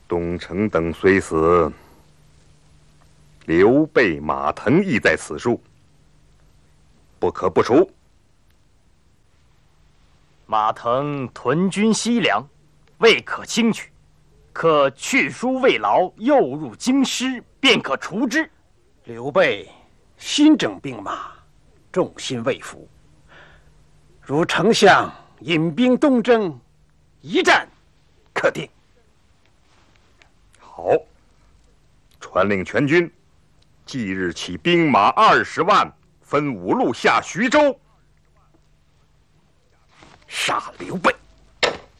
东城等虽死，刘备、马腾亦在此处，不可不除。 马腾屯军西凉，未可轻取，可去书未劳，诱入京师，便可除之。 刘备新整兵马，众心未服。如丞相引兵东征，一战可定。 好，传令全军，即日起兵马20万，分5路下徐州， 杀刘备。